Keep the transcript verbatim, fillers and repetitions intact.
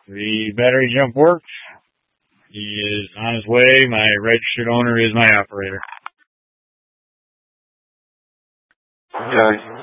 The battery jump worked. He is on his way. My registered owner is my operator. Okay.